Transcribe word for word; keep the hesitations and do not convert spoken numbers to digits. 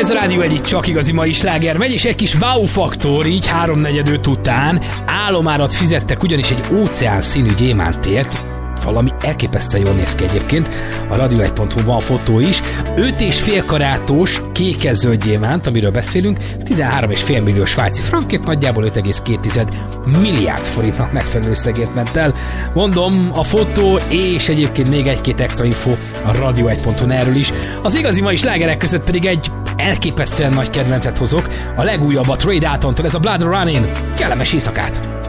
Ez a Rádió egy csak igazi mai sláger megy, és egy kis wow faktor, így háromnegyed után álomárat fizettek ugyanis egy óceán színű gyémántért. Valami elképesztően jól néz ki egyébként. A radio egy pont hu van fotó is. öt és fél karátos kékes-zöld gyémánt, amiről beszélünk, tizenhárom és fél millió svájci frankért, nagyjából öt egész két milliárd forintnak megfelelő összegért ment el. Mondom, a fotó és egyébként még egy-két extra info a radio egy pont hu erről is. Az igazi mai slágerek között pedig egy elképesztően nagy kedvencet hozok, a legújabbat Ray Daltontól, ez a Blood Running. Kellemes éjszakát!